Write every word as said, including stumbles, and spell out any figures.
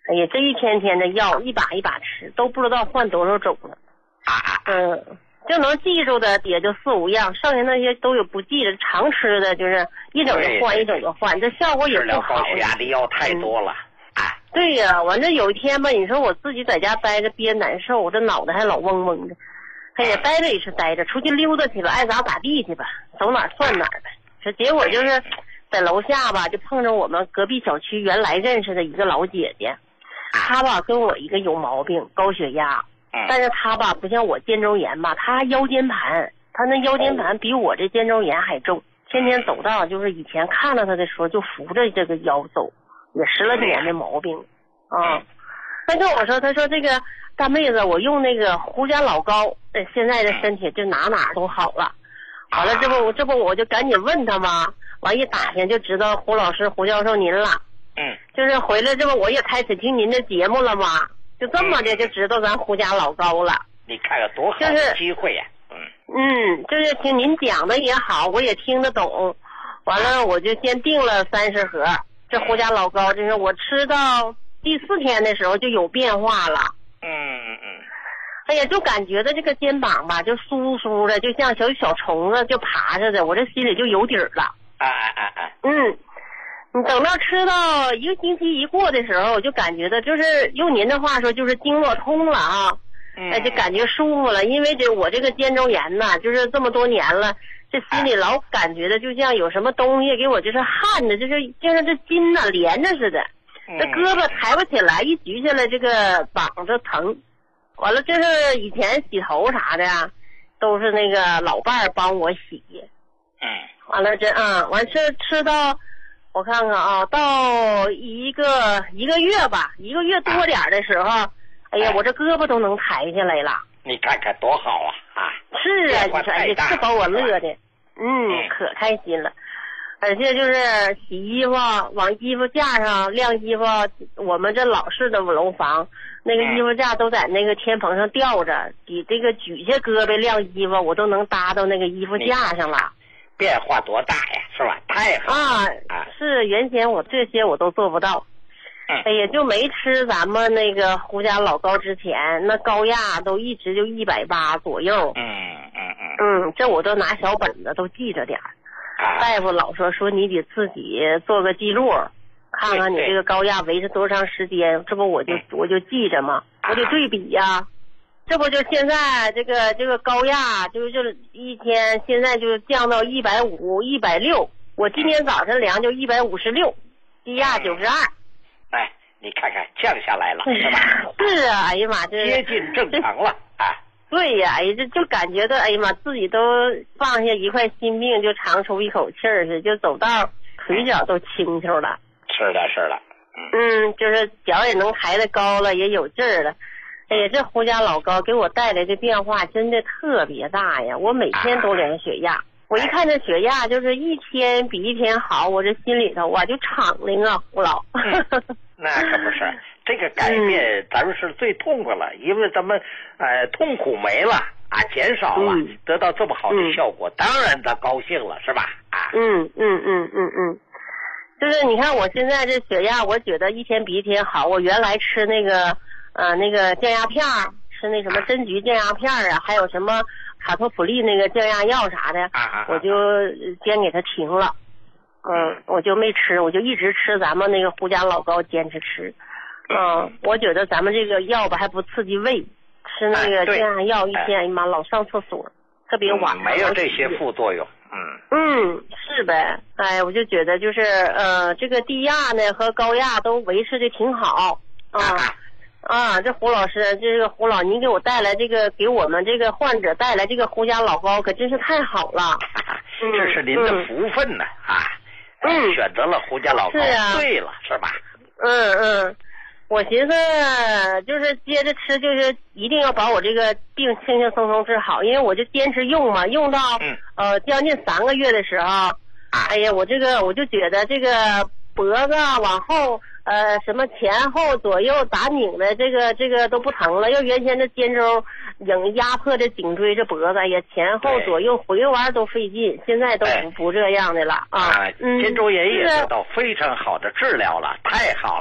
哎呀，这一天天的药一把一把吃，都不知道换多少种了。嗯，就能记住的也就四五样，剩下那些都有不记得，常吃的就是一整就换，一整就换，这效果也不好。 治疗高血压的药太多了。 嗯、对呀、啊，完了有一天吧，你说我自己在家待着憋难受，我这脑袋还老嗡嗡的。哎呀，待着也是待着，出去溜达去吧，爱咋咋地去吧，走哪儿算哪儿呗。这结果就是在楼下吧，就碰着我们隔壁小区原来认识的一个老姐姐，她吧跟我一个有毛病，高血压。但是他吧不像我肩周炎吧，他腰间盘，他那腰间盘比我这肩周炎还重，天天走道就是以前看到他的时候就扶着这个腰走，也十来年的毛病啊。他跟我说，他说这个大妹子，我用那个胡家老膏，现在的身体就哪哪都好了。好了，这不这不我就赶紧问他嘛，完一打听就知道胡老师胡教授您了。 嗯， 就是回来这不我也开始听您的节目了嘛。就这么的就知道咱胡家老高了， 你看看多好的机会呀、啊！ 就是、嗯，就是听您讲的也好，我也听得懂。完了，我就先订了三十盒。这胡家老高，就是我吃到第四天的时候就有变化了。 嗯嗯嗯。 哎呀，就感觉到这个肩膀吧，就酥酥的，就像小小虫子就爬着的，我这心里就有底儿了。 哎哎哎哎。 嗯。你等到吃到一个星期一过的时候，我就感觉到就是用您的话说就是经络通了啊，哎，就感觉舒服了。因为这我这个肩周炎呐，就是这么多年了，这心里老感觉的就像有什么东西给我就是焊的，就是就像这筋呐连着似的，这胳膊抬不起来，一举起来这个膀子疼。完了，就是以前洗头啥的呀，都是那个老伴儿帮我洗。 嗯。 完了这啊，完吃吃到。我看看啊，到一个一个月吧，一个月多点的时候，哎呀，我这胳膊都能抬起来了。 你看看多好啊！啊， 是啊，你说哎呀，这把我乐的，嗯，可开心了。而且就是洗衣服，往衣服架上晾衣服，我们这老式的楼房，那个衣服架都在那个天棚上吊着，比这个举下胳膊晾衣服，我都能搭到那个衣服架上了。 变化多大呀，是吧？太好了啊！是原先我这些我都做不到，嗯、哎呀，就没吃咱们那个胡家老高之前，那高压都一直就一百八左右。 嗯嗯嗯。 嗯，这我都拿小本子都记着点儿。啊、大夫老说说你得自己做个记录，看看你这个高压维持多长时间，这不我就我就记着嘛，我得对比呀、啊。这不就现在这个这个高压就就一天现在就降到一百五一百六，我今天早晨量就一百五十六，低压九十二。 哎，你看看降下来了，是吧？ 是啊，哎呀妈，这接近正常了啊。 对呀，哎呀，这就感觉到哎呀妈，自己都放下一块心病，就长出一口气儿似的，就走道腿脚都轻巧了。 是的，是的。 嗯，就是脚也能抬得高了，也有劲儿了。哎呀，这胡家老高给我带来的变化真的特别大呀！我每天都量血压，啊、我一看这血压就是一天比一天好，我这心里头我就敞亮啊，胡老。 嗯、那可不是，这个改变咱们是最痛快了，嗯、因为咱们呃痛苦没了啊，减少了，嗯、得到这么好的效果，嗯、当然咱高兴了，是吧？啊， 嗯嗯嗯嗯嗯，就是你看我现在这血压，我觉得一天比一天好。我原来吃那个。呃，那个降压片儿，吃那什么针菊降压片儿啊，还有什么卡托普利那个降压药啥的， 啊、 我就先给它停了。嗯，我就没吃，我就一直吃咱们那个胡家老高，坚持吃。嗯，我觉得咱们这个药吧还不刺激胃，吃那个降压药一天，哎呀妈，老上厕所，特别晚、 嗯。没有这些副作用。嗯嗯，是呗。哎，我就觉得就是呃，这个低压呢和高压都维持的挺好啊。啊啊，这胡老师，这个胡老，您给我带来这个，给我们这个患者带来这个胡家老高，可真是太好了。 嗯、这是您的福分呢、嗯、啊！嗯，选择了胡家老高， 啊、 对了，是吧？ 嗯嗯，我寻思就是接着吃，就是一定要把我这个病轻轻松松治好，因为我就坚持用嘛，用到、嗯、呃将近三个月的时候，啊、哎呀，我这个我就觉得这个脖子往后。呃，什么前后左右打拧的，这个这个都不疼了。要原先这肩周影压迫着颈椎这脖子，也前后左右回弯都费劲，现在都不不这样的了啊。 嗯，肩周炎也得到非常好的治疗了，太好了。